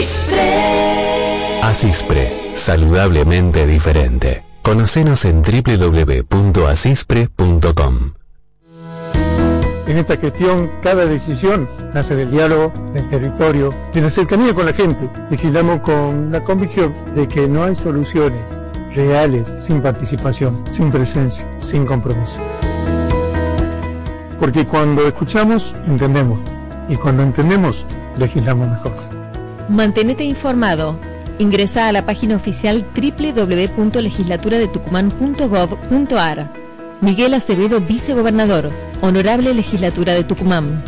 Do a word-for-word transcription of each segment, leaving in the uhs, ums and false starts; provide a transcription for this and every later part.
Asispre, saludablemente diferente. Conocenos en doble u doble u doble u punto asispre punto com. En esta gestión, cada decisión nace del diálogo, del territorio, de la cercanía con la gente. Legislamos con la convicción de que no hay soluciones reales sin participación, sin presencia, sin compromiso. Porque cuando escuchamos, entendemos. Y cuando entendemos, legislamos mejor. Mantenete informado. Ingresa a la página oficial doble u doble u doble u punto legislatura de tucumán punto gov punto ar. Miguel Acevedo, vicegobernador. Honorable Legislatura de Tucumán.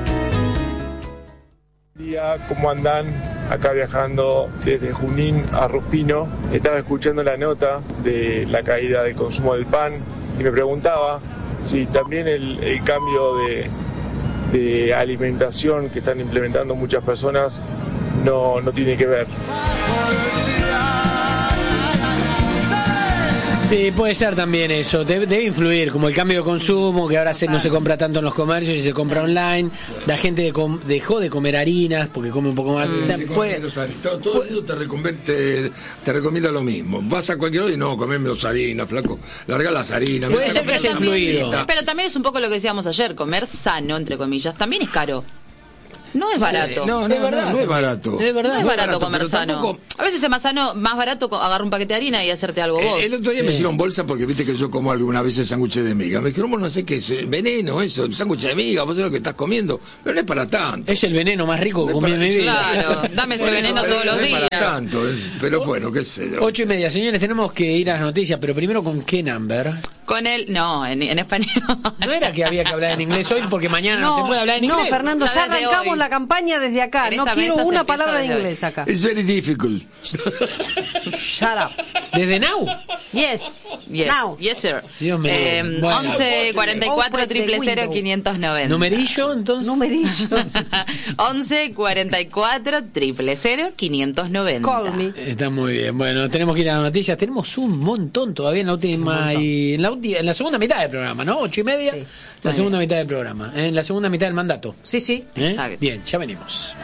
Buen día, ¿cómo andan? Acá viajando desde Junín a Ruspino. Estaba escuchando la nota de la caída del consumo del pan y me preguntaba si también el, el cambio de, de alimentación que están implementando muchas personas no, no tiene que ver. Sí, puede ser también eso, debe, debe influir, como el cambio de consumo, que ahora se, no se compra tanto en los comercios y se compra online, la gente de com, dejó de comer harinas porque come un poco más. Mm, o sea, puede, todo todo puede, te, recomienda, te, te recomienda lo mismo, vas a cualquier hora y no, comeme dos harinas, flaco, larga las harinas. Puede ser que haya influido. Pero también es un poco lo que decíamos ayer, comer sano, entre comillas, también es caro. No es barato. Sí, no, no, no, no, no es barato. Es verdad. No es barato, barato comer sano. Tampoco... A veces es más sano, más barato agarrar un paquete de harina y hacerte algo vos. El, el otro día sí. me hicieron bolsa porque viste que yo como algunas veces sándwiches de miga. Me dijeron, vos no sé qué es veneno eso, sándwich de miga, vos sabés lo que estás comiendo. Pero no es para tanto. Es el veneno más rico que comí en mi vida. Claro, dame ese veneno eso, todos los no días. No es para tanto, es, pero bueno, qué sé yo. Ocho y media, señores, tenemos que ir a las noticias, pero primero ¿con qué number? Con el, no, en, en español. No era que había que hablar en inglés hoy porque mañana no, no se puede hablar en inglés. No, Fernando, ya, ya arrancamos hoy. La campaña desde acá. En no quiero una palabra de inglés acá. It's very difficult. Shut up. ¿Desde now? Yes. Yes. Now. Yes, sir. Dios mío. Eh, bueno. once cuarenta y cuatro, triple cero, quinientos noventa. ¿Numerillo, entonces? Numerillo. once cuarenta y cuatro, triple cero, quinientos noventa. Call me. Está muy bien. Bueno, tenemos que ir a las noticias. Tenemos un montón todavía en la última sí, y en la, en la segunda mitad del programa, ¿no? Ocho y media. Sí. La muy segunda bien. mitad del programa. En la segunda mitad del mandato. Sí, sí. ¿Eh? Exacto. Bien, ya venimos.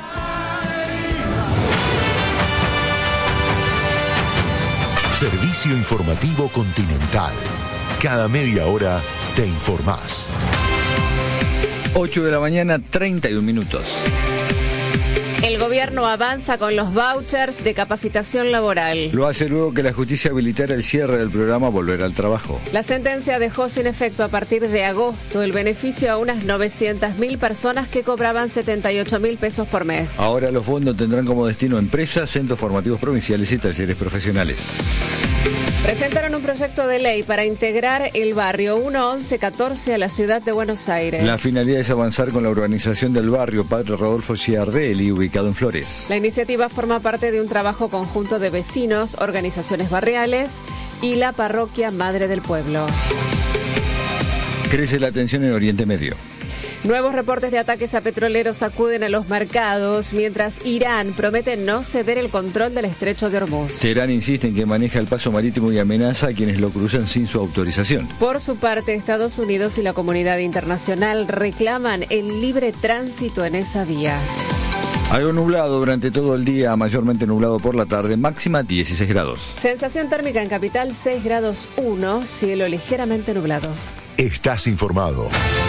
Servicio Informativo Continental. Cada media hora te informás. ocho de la mañana, treinta y un minutos. El gobierno avanza con los vouchers de capacitación laboral. Lo hace luego que la justicia habilitara el cierre del programa Volver al Trabajo. La sentencia dejó sin efecto a partir de agosto el beneficio a unas novecientas mil personas que cobraban setenta y ocho mil pesos por mes. Ahora los fondos tendrán como destino empresas, centros formativos provinciales y talleres profesionales. Presentaron un proyecto de ley para integrar el barrio uno once catorce a la ciudad de Buenos Aires. La finalidad es avanzar con la urbanización del barrio Padre Rodolfo Giardelli, ubicado en Flores. La iniciativa forma parte de un trabajo conjunto de vecinos, organizaciones barriales y la parroquia Madre del Pueblo. Crece la tensión en Oriente Medio. Nuevos reportes de ataques a petroleros acuden a los mercados, mientras Irán promete no ceder el control del estrecho de Hormuz. Teherán insiste en que maneja el paso marítimo y amenaza a quienes lo cruzan sin su autorización. Por su parte, Estados Unidos y la comunidad internacional reclaman el libre tránsito en esa vía. Algo nublado durante todo el día, mayormente nublado por la tarde, máxima dieciséis grados. Sensación térmica en capital seis grados uno, cielo ligeramente nublado. Estás informado.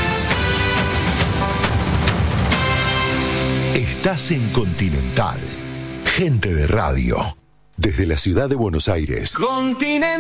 Estás en Continental. Gente de radio. Desde la ciudad de Buenos Aires. Continental.